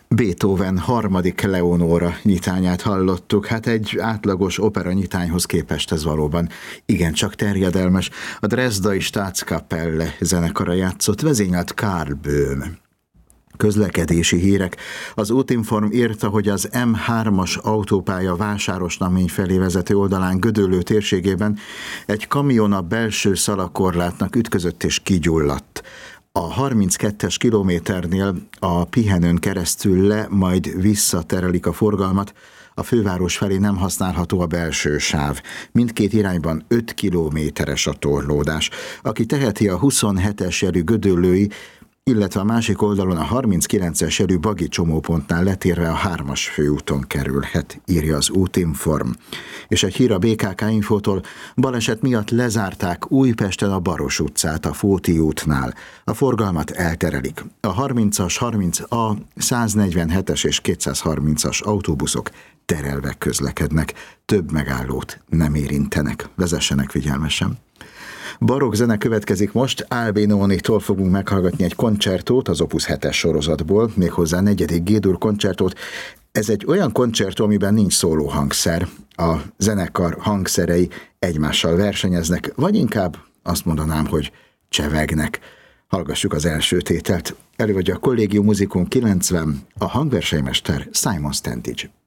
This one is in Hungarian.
Beethoven harmadik Leonóra nyitányát hallottuk. Hát egy átlagos opera nyitányhoz képest ez valóban igencsak terjedelmes. A Dresdai Staatskapelle zenekara játszott, vezényelt Karl Böhm. Közlekedési hírek. Az Útinform írta, hogy az M3-as autópálya Vásárosnamény felé vezető oldalán Gödöllő térségében egy kamion a belső szalakorlátnak ütközött és kigyulladt. A 32-es kilométernél a pihenőn keresztül majd visszaterelik a forgalmat, a főváros felé nem használható a belső sáv. Mindkét irányban 5 kilométeres a torlódás. Aki teheti, a 27-es jelű gödöllői, illetve a másik oldalon a 39-es jelű Bagi csomópontnál letérve a 3-as főúton kerülhet, írja az Útinform. És egy hír a BKK Infótól: baleset miatt lezárták Újpesten a Baros utcát a Fóti útnál. A forgalmat elterelik. A 30-as, 30A, 147-es és 230-as autóbuszok terelve közlekednek. Több megállót nem érintenek. Vezessenek figyelmesen. Barokk zene következik most. Albinónitól fogunk meghallgatni egy koncertót az Opus 7-es sorozatból, méghozzá 4. G-dur koncertót. Ez egy olyan koncertó, amiben nincs szólóhangszer. A zenekar hangszerei egymással versenyeznek, vagy inkább azt mondanám, hogy csevegnek. Hallgassuk az első tételt. Előadja a Collegium Musicum 90, a hangversenymester Simon Stantich.